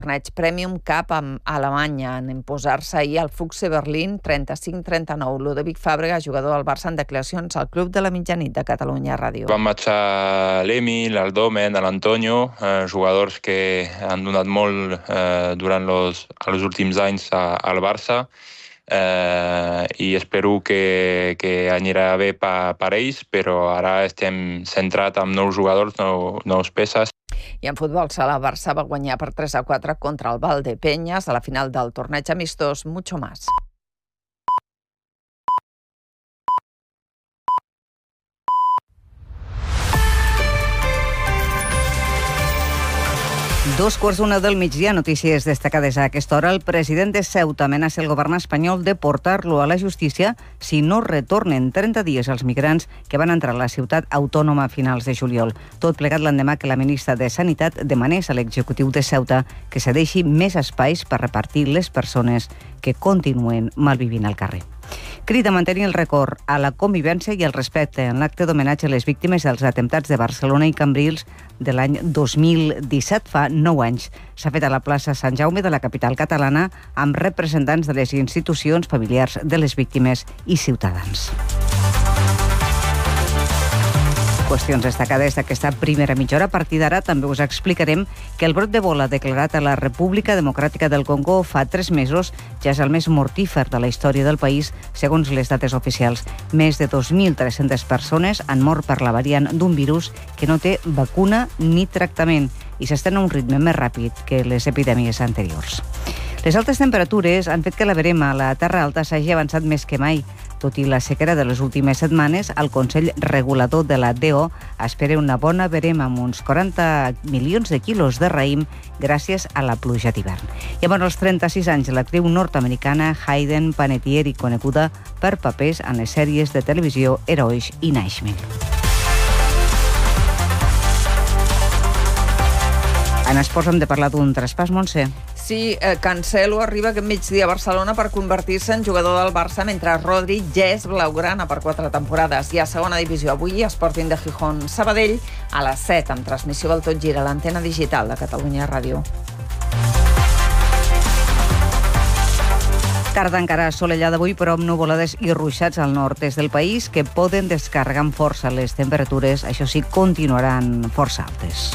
Torneig Premium Cup amb Alemanya en imposar-se ahir al Füchse Berlín 35-39. Ludovic Fàbrega, jugador del Barça en declaracions al Club de la Mitjanit de Catalunya Ràdio. Van marxar l'Emil, el Domen, l'Antonio, jugadors que han donat molt durant els últims anys al Barça, i espero que anirà bé per ells, però ara estem centrats en nous jugadors, nous peces. I en futbol sala, Barça va guanyar per 3-4 contra el Valdepeñas a la final del torneig amistós Mucho Más. Dos quarts d'una del migdia, notícies destacades a aquesta hora. El president de Ceuta amenaça el govern espanyol de portar-lo a la justícia si no retornen 30 dies els migrants que van entrar a la ciutat autònoma a finals de juliol. Tot plegat l'endemà que la ministra de Sanitat demanés a l'executiu de Ceuta que cedeixi més espais per repartir les persones que continuen malvivint al carrer. Crida a mantenir el record a la convivència i el respecte en l'acte d'homenatge a les víctimes dels atemptats de Barcelona i Cambrils de l'any 2017, fa 9 anys. S'ha fet a la plaça Sant Jaume de la capital catalana amb representants de les institucions, familiars de les víctimes i ciutadans. Qüestions destacades d'aquesta primera mitja hora. A partir d'ara també us explicarem que el brot d'Ebola declarat a la República Democràtica del Congo fa 3 mesos ja és el més mortífer de la història del país, segons les dades oficials. Més de 2.300 persones han mort per la variant d'un virus que no té vacuna ni tractament i s'estén a un ritme més ràpid que les epidèmies anteriors. Les altes temperatures han fet que la verema a la Terra Alta s'hagi avançat més que mai. Tot i la sequera de les últimes setmanes, el Consell Regulador de la DO espera una bona verema amb uns 40 milions de quilos de raïm gràcies a la pluja d'hivern. I amb els 36 anys, l'actriu nord-americana Hayden Panettiere, coneguda per papers en les sèries de televisió Herois i Nashville. En esports hem de parlar d'un traspàs, Montse. Sí, Cancelo arriba aquest migdia a Barcelona per convertir-se en jugador del Barça, mentre Rodri ja és blaugrana per 4 temporades. I a segona divisió avui, Sporting de Gijón Sabadell, a les 7, amb transmissió del Tot Gira, l'antena digital de Catalunya Ràdio. Tarda encara assolellada avui, però amb nuvolades i ruixats al nord-est del país que poden descarregar amb força. Les temperatures, això sí, continuaran força altes.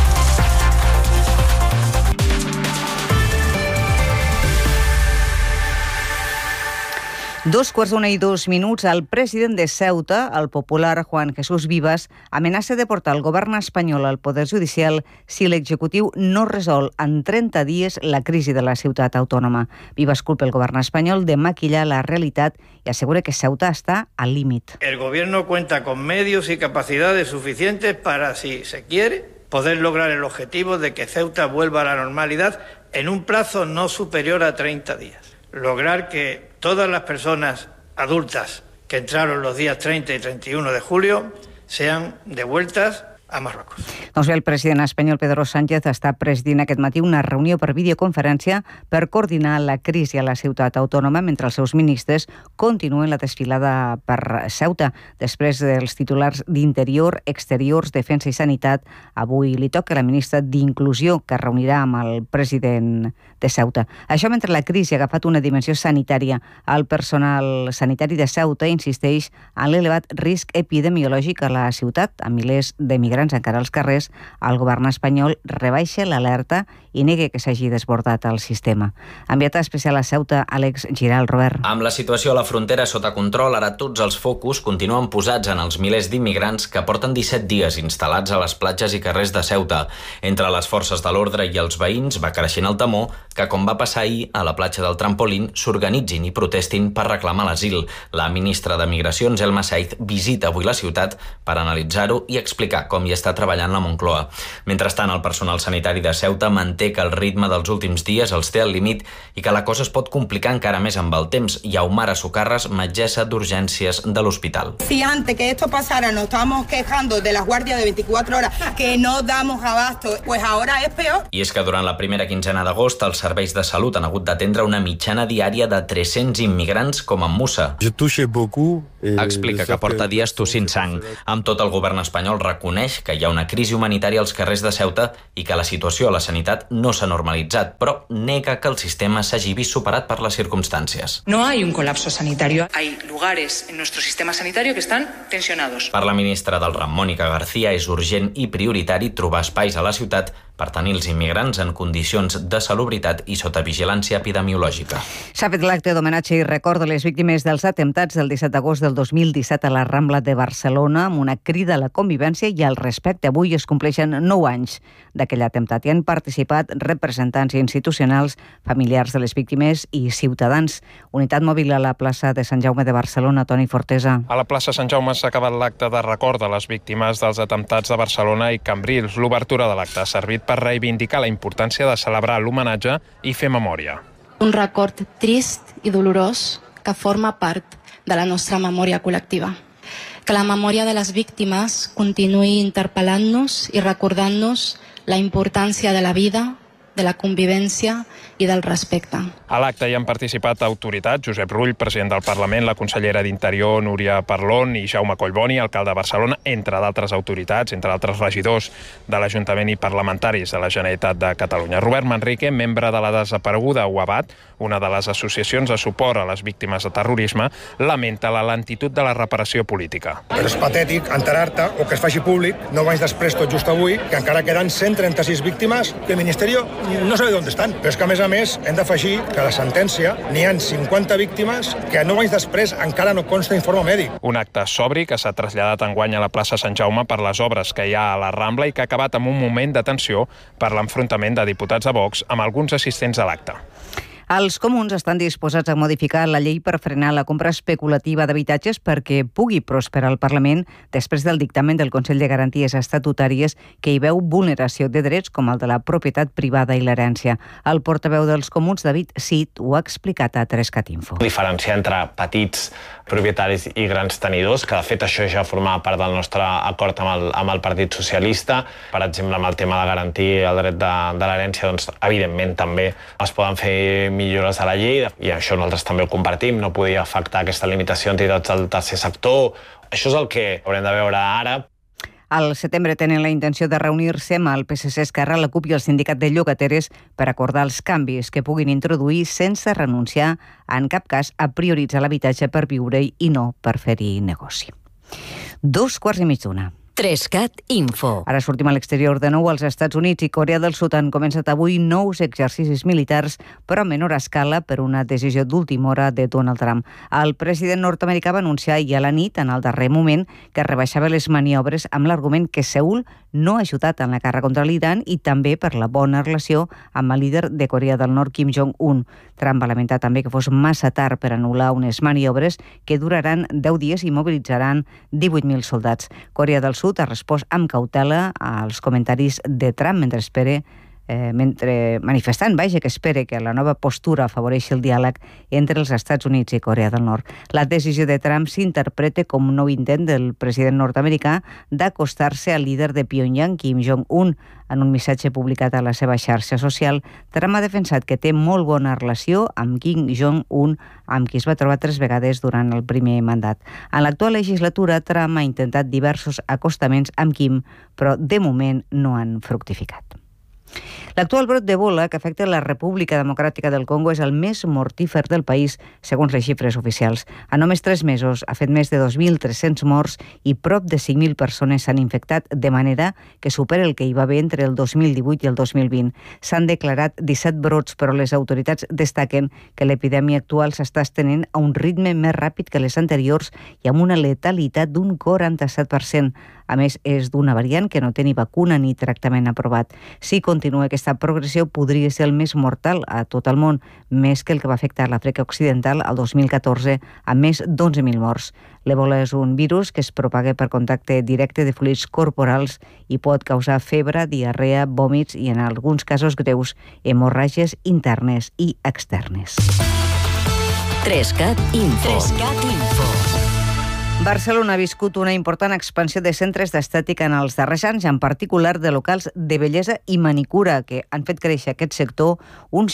Dos quarts d'una i 2 minuts, el president de Ceuta, el popular Juan Jesús Vivas, amenaça de portar el govern espanyol al Poder Judicial si l'executiu no resol en 30 dies la crisi de la ciutat autònoma. Vivas culpa el govern espanyol de maquillar la realitat i assegura que Ceuta està al límit. El gobierno cuenta con medios y capacidades suficientes para, si se quiere, poder lograr el objetivo de que Ceuta vuelva a la normalidad en un plazo no superior a 30 días. Lograr que todas las personas adultas que entraron los días 30 y 31 de julio sean devueltas a Marruecos. Doncs bé, el president espanyol Pedro Sánchez està presidint aquest matí una reunió per videoconferència per coordinar la crisi a la ciutat autònoma mentre els seus ministres continuen la desfilada per Ceuta. Després dels titulars d'Interior, Exteriors, Defensa i Sanitat, avui li toca a la ministra d'Inclusió, que es reunirà amb el president de Ceuta. Això mentre la crisi ha agafat una dimensió sanitària. El personal sanitari de Ceuta insisteix en l'elevat risc epidemiològic a la ciutat, amb milers de migrants encara als carrers. El govern espanyol rebaixa l'alerta i nega que s'hagi desbordat el sistema. Enviat especial a Ceuta, Àlex Giral. Robert. Amb la situació a la frontera sota control, ara tots els focus continuen posats en els milers d'immigrants que porten 17 dies instal·lats a les platges i carrers de Ceuta. Entre les forces de l'ordre i els veïns va creixent el temor que, com va passar ahir a la platja del Trampolín, s'organitzin i protestin per reclamar l'asil. La ministra de Migracions, Elma Saiz, visita avui la ciutat per analitzar-ho i explicar com hi està treballant la Moncloa. Mentrestant, el personal sanitari de Ceuta manté que el ritme dels últims dies els té al límit i que la cosa es pot complicar encara més amb el temps. Yaumara Socarras, metgessa d'urgències de l'hospital. Si antes que esto pasara nos estábamos quejando de las guardias de 24 horas que no damos abasto, pues ahora es peor. I és que durant la primera quinzena d'agost els serveis de salut han hagut d'atendre una mitjana diària de 300 immigrants com en Musa. Je touchais beaucoup Explica que porta dies tossint sang. Amb tot, el govern espanyol reconeix que hi ha una crisi humanitària als carrers de Ceuta i que la situació a la sanitat no s'ha normalitzat, però nega que el sistema s'hagi vist superat per les circumstàncies. No hay un colapso sanitario. Hay lugares en nuestro sistema sanitario que están tensionados. Per la ministra del RAM, Mònica García, és urgent i prioritari trobar espais a la ciutat per tenir els immigrants en condicions de salubritat i sota vigilància epidemiològica. S'ha fet l'acte d'homenatge i record de les víctimes dels atemptats del 17 d'agost del 2017 a la Rambla de Barcelona amb una crida a la convivència i al respecte. Avui es compleixen 9 anys d'aquell atemptat i han participat representants institucionals, familiars de les víctimes i ciutadans. Unitat mòbil a la plaça de Sant Jaume de Barcelona, Toni Fortesa. A la plaça Sant Jaume s'ha acabat l'acte de record de les víctimes dels atemptats de Barcelona i Cambrils. L'obertura de l'acte ha servit per reivindicar la importància de celebrar l'homenatge i fer memòria. Un record trist i dolorós que forma part de la nostra memòria col·lectiva. Que la memòria de les víctimes continuï interpel·lant-nos i recordant-nos la importància de la vida, de la convivència i del respecte. A l'acte hi han participat autoritats, Josep Rull, president del Parlament, la consellera d'Interior, Núria Parlon, i Jaume Collboni, alcalde de Barcelona, entre d'altres autoritats, entre altres regidors de l'Ajuntament i parlamentaris de la Generalitat de Catalunya. Robert Manrique, membre de la desapareguda UABAT, una de les associacions de suport a les víctimes de terrorisme, lamenta la lentitud de la reparació política. Però és patètic enterar-te o que es faci públic 9 anys després, tot just avui, que encara queden 136 víctimes que el Ministeri no sabe on estan. Però és que, a més, hem d'afegir que a la sentència n'hi ha 50 víctimes que 9 anys després encara no consta informe mèdic. Un acte sobri que s'ha traslladat enguany a la plaça Sant Jaume per les obres que hi ha a la Rambla i que ha acabat amb un moment de tensió per l'enfrontament de diputats de Vox amb alguns assistents a l'acte. Els comuns estan disposats a modificar la llei per frenar la compra especulativa d'habitatges perquè pugui prosperar al Parlament després del dictamen del Consell de Garanties Estatutàries que hi veu vulneració de drets com el de la propietat privada i l'herència. El portaveu dels comuns, David Cid, ho ha explicat a 3cat Info. Diferenciar entre petits propietaris i grans tenidors, que de fet això ja formava part del nostre acord amb el Partit Socialista. Per exemple, amb el tema de garantir el dret de l'herència, doncs, evidentment també es poden fer millores a la llei i això nosaltres també ho compartim, no podia afectar aquesta limitació a entitats del tercer sector. Això és el que haurem de veure ara. Al setembre tenen la intenció de reunir-se amb el PSC, Esquerra, la CUP i el sindicat de llogateres per acordar els canvis que puguin introduir sense renunciar en cap cas a prioritzar l'habitatge per viure-hi i no per fer-hi negoci. 2:15. 3cat Info. Ara sortim a l'exterior de nou. Als Estats Units i Corea del Sud han començat avui nous exercicis militars, però a menor escala per una decisió d'última hora de Donald Trump. El president nord-americà va anunciar ahir a la nit, en el darrer moment, que rebaixava les maniobres amb l'argument que Seül no ha ajudat en la guerra contra l'Iran i també per la bona relació amb el líder de Corea del Nord, Kim Jong-un. Trump va lamentar també que fos massa tard per anul·lar unes maniobres que duraran 10 dies i mobilitzaran 18.000 soldats. Corea del Sud ha respost amb cautela als comentaris de Trump mentre manifestant, que espera que la nova postura afavoreixi el diàleg entre els Estats Units i Corea del Nord. La decisió de Trump s'interpreta com un nou intent del president nord-americà d'acostar-se al líder de Pyongyang, Kim Jong-un. En un missatge publicat a la seva xarxa social, Trump ha defensat que té molt bona relació amb Kim Jong-un, amb qui es va trobar 3 vegades durant el primer mandat. En l'actual legislatura, Trump ha intentat diversos acostaments amb Kim, però de moment no han fructificat. L'actual brot d'Ebola que afecta la República Democràtica del Congo és el més mortífer del país, segons les xifres oficials. En només 3 mesos ha fet més de 2.300 morts i prop de 5.000 persones s'han infectat, de manera que supera el que hi va haver entre el 2018 i el 2020. S'han declarat 17 brots, però les autoritats destaquen que l'epidèmia actual s'està estenent a un ritme més ràpid que les anteriors i amb una letalitat d'un 47%. A més, és d'una variant que no té ni vacuna ni tractament aprovat. Si continua aquesta progressió, podria ser el més mortal a tot el món, més que el que va afectar l'Àfrica Occidental el 2014, amb més d'11.000 morts. L'Ebola és un virus que es propaga per contacte directe de fluids corporals i pot causar febre, diarrea, vòmits i, en alguns casos greus, hemorràgies internes i externes. 3cat Info. 3cat Info. Barcelona ha viscut una important expansió de centres d'estètica en els darrers anys, en particular de locals de bellesa i manicura, que han fet créixer aquest sector un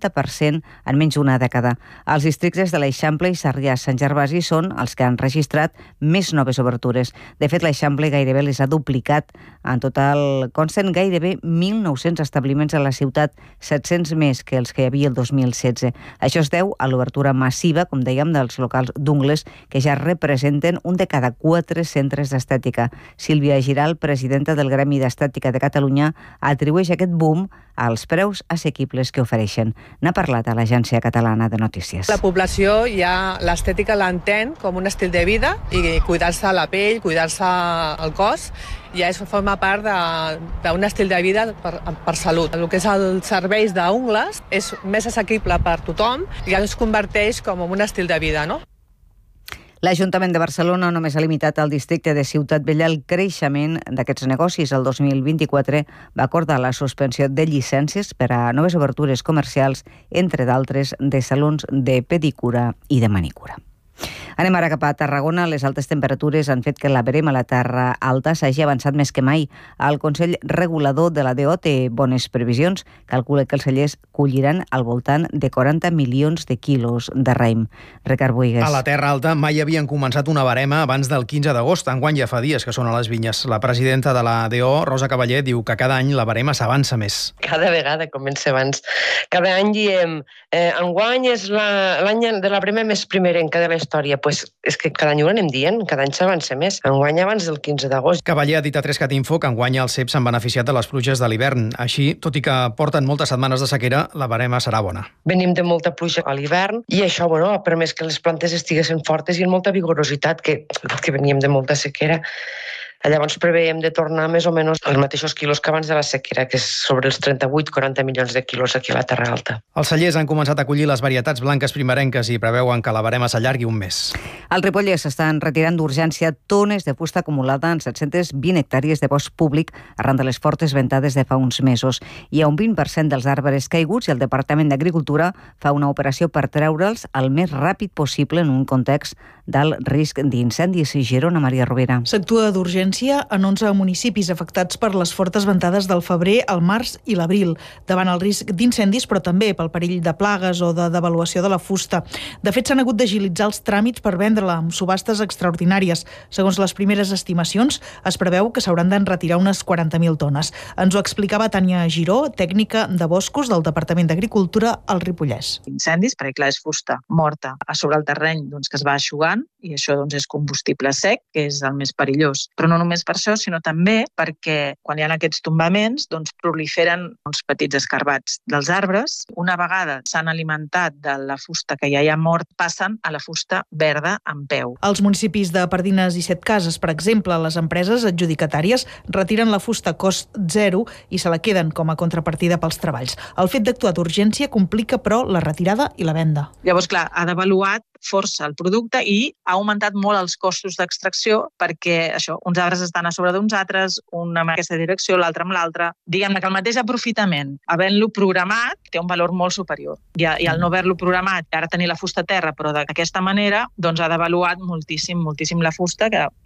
60% en menys d'una dècada. Els districtes de l'Eixample i Sarrià-Sant Gervasi són els que han registrat més noves obertures. De fet, l'Eixample gairebé les ha duplicat. En total, consten gairebé 1.900 establiments a la ciutat, 700 més que els que hi havia el 2016. Això es deu a l'obertura massiva, com dèiem, dels locals d'ungles, que ja representen un de cada 4 centres d'estètica. Sílvia Giral, presidenta del Gremi d'Estètica de Catalunya, atribueix aquest boom als preus assequibles que ofereixen. N'ha parlat a l'Agència Catalana de Notícies. La població ja l'estètica l'entén com un estil de vida i cuidar-se la pell, cuidar-se el cos, ja forma part d'un estil de vida per salut. El que és els serveis d'ungles és més assequible per tothom i ja es converteix com un estil de vida, no? L'Ajuntament de Barcelona només ha limitat al districte de Ciutat Vella el creixement d'aquests negocis. El 2024 va acordar la suspensió de llicències per a noves obertures comercials, entre d'altres de salons de pedicura i de manicura. Anem ara cap a Tarragona. Les altes temperatures han fet que la verema a la Terra Alta s'hagi avançat més que mai. El Consell Regulador de la DO té bones previsions. Calcula que els cellers colliran al voltant de 40 milions de quilos de raïm. Ricard Boigues. A la Terra Alta mai havien començat una verema abans del 15 d'agost. Enguany ja fa dies que són a les vinyes. La presidenta de la DO, Rosa Cavaller, diu que cada any la verema s'avança més. Cada vegada comença abans. Cada any diem, enguany és l'any de la verema més primerenca de la història. Pues és que cada any ho anem dient, cada any s'avança més. Enguany abans del 15 d'agost. Cavaller ha dit a 3CAT-Info que enguany els ceps s'han beneficiat de les pluges de l'hivern. Així, tot i que porten moltes setmanes de sequera, la verema serà bona. Venim de molta pluja a l'hivern i això ha permès que les plantes estiguessin fortes i amb molta vigorositat, que veníem de molta sequera. Llavors preveiem de tornar més o menys als mateixos quilos que abans de la sequera, que és sobre els 38-40 milions de quilos aquí a la Terra Alta. Els cellers han començat a collir les varietats blanques primerenques i preveuen que la verema s'allargui un mes. Al Ripollès s'estan retirant d'urgència tones de fusta acumulada en 720 hectàrees de bosc públic arran de les fortes ventades de fa uns mesos. Hi ha un 20% dels arbres caiguts i el Departament d'Agricultura fa una operació per treure'ls el més ràpid possible en un context d'alt risc d'incendis. Girona, Maria Rovira. S'actua d'urgència en 11 municipis afectats per les fortes ventades del febrer, el març i l'abril, davant el risc d'incendis, però també pel perill de plagues o de devaluació de la fusta. De fet, s'han hagut d'agilitzar els tràmits per vendre-la amb subhastes extraordinàries. Segons les primeres estimacions, es preveu que s'hauran d'enretirar unes 40.000 tones. Ens ho explicava Tània Giró, tècnica de boscos del Departament d'Agricultura al Ripollès. Incendis, perquè clar, és fusta morta a sobre el terreny que es va eixugant, i això és combustible sec, que és el més perillós. Però no només per això, sinó també perquè quan hi ha aquests tombaments proliferen uns petits escarbats dels arbres. Una vegada s'han alimentat de la fusta que ja hi ha mort, passen a la fusta verda en peu. Als municipis de Pardines i Setcases, per exemple, les empreses adjudicatàries retiren la fusta a cost zero i se la queden com a contrapartida pels treballs. El fet d'actuar d'urgència complica, però, la retirada i la venda. Llavors, clar, ha devaluat força el producte i ha augmentat molt els costos d'extracció perquè uns arbres estan a sobre d'uns altres, un amb aquesta direcció, l'altre amb l'altra. Diguem-ne que el mateix aprofitament, havent-lo programat, té un valor molt superior. I al no haver-lo programat, ara tenir la fusta a terra, però d'aquesta manera, ha devaluat moltíssim la fusta,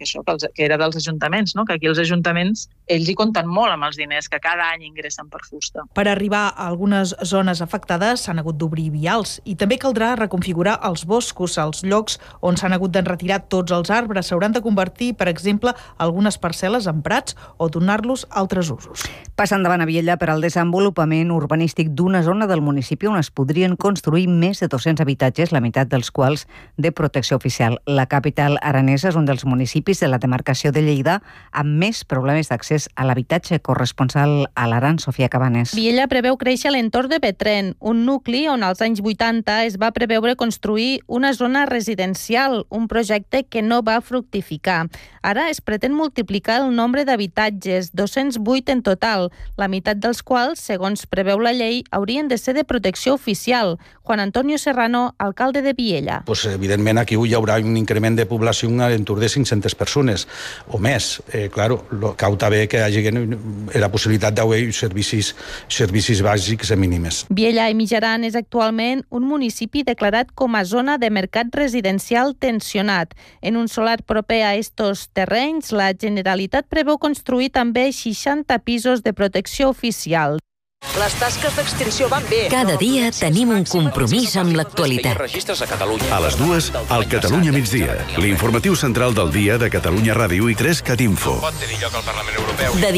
que era dels ajuntaments, no? Que aquí els ajuntaments, ells hi compten molt amb els diners que cada any ingressen per fusta. Per arribar a algunes zones afectades s'han hagut d'obrir vials i també caldrà reconfigurar els boscos. Els llocs on s'han hagut d'enretirar tots els arbres s'hauran de convertir, per exemple, algunes parcel·les en prats o donar-los altres usos. Passen davant a Viella per al desenvolupament urbanístic d'una zona del municipi on es podrien construir més de 200 habitatges, la meitat dels quals de protecció oficial. La capital aranesa és un dels municipis de la demarcació de Lleida amb més problemes d'accés a l'habitatge. Corresponsal a l'Aran, Sofia Cabanes. Viella preveu créixer a l'entorn de Petren, un nucli on als anys 80 es va preveure construir una zona residencial, un projecte que no va fructificar. Ara es pretén multiplicar el nombre d'habitatges, 208 en total, la meitat dels quals, segons preveu la llei, haurien haurien de ser de protecció oficial. Juan Antonio Serrano, alcalde de Viella. Pues, evidentment, aquí hi haurà un increment de població entorn de 500 persones o més. Claro, cal també que hi hagi la possibilitat d'haver servicis bàsics mínims. Viella i Mitjaran és actualment un municipi declarat com a zona de mercat residencial tensionat. En un solar proper a estos terrenys, la Generalitat preveu construir també 60 pisos de protecció oficial. Les tasques d'extinció van bé. Cada dia tenim un compromís amb l'actualitat. A les 2, al Catalunya migdia. L'informatiu central del dia de Catalunya Ràdio i 3 Catinfo.